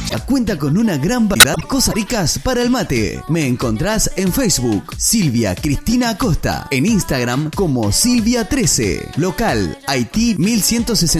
cuenta con una gran variedad de cosas ricas para el mate. Me encontrás en Facebook, Silvia Cristina Acosta, en Instagram como Silvia13, local Haití 1160.